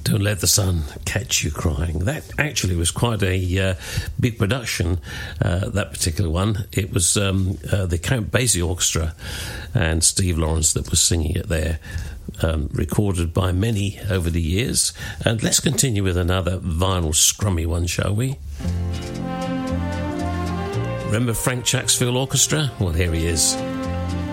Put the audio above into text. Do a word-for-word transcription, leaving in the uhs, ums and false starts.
Don't Let the Sun Catch You Crying. That actually was quite a uh, big production, uh, that particular one. It was um, uh, the Count Basie Orchestra and Steve Lawrence that was singing it there, um, recorded by many over the years. And let's continue with another vinyl scrummy one, shall we? Remember Frank Chacksfield Orchestra? Well, here he is.